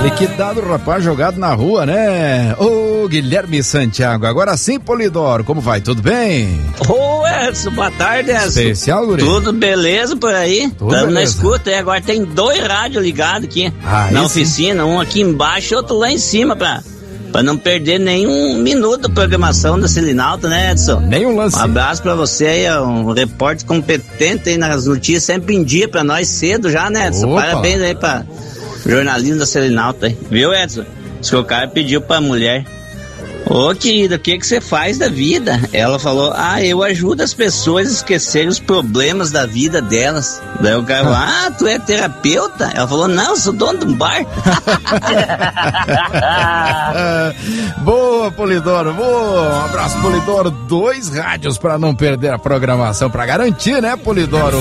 Liquidado o rapaz jogado na rua, né? Ô, Guilherme Santiago, agora sim, Polidoro, como vai? Tudo bem? Ô, Edson, boa tarde, Edson. Especial, guri? Tudo beleza por aí? Estamos na escuta, e agora tem 2 rádios ligados aqui na oficina, um aqui embaixo e outro lá em cima, pra não perder nenhum minuto da programação da Selinalta, né, Edson? Nenhum lance. Um abraço pra você aí, um repórter competente aí nas notícias, sempre em dia pra nós cedo já, né, Edson? Opa. Parabéns aí pra jornalismo da Selinalta aí. Viu, Edson? Diz que o cara pediu pra mulher: ô, querida, o que você faz da vida? Ela falou: eu ajudo as pessoas a esquecerem os problemas da vida delas. Daí o cara falou: tu é terapeuta? Ela falou: não, eu sou dono de um bar. Boa, Polidoro, boa. Um abraço, Polidoro. 2 rádios pra não perder a programação, pra garantir, né, Polidoro?